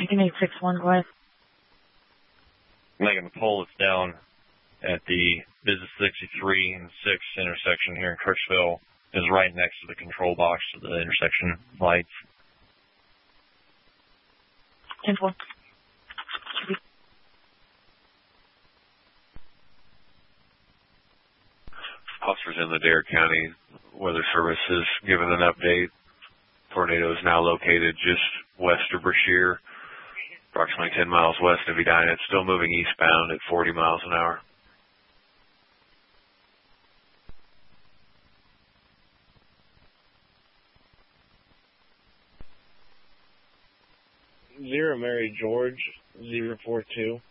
Lincoln 861, go ahead. Lincoln, the pole that's down at the Business 63 and 6 intersection here in Kirksville is right next to the control box of the intersection lights. 10-4. Officers in the Dare County Weather Service has given an update. Tornado is now located just west of Brashear, approximately 10 miles west of Edina. It's still moving eastbound at 40 miles an hour. Zero Mary George 042.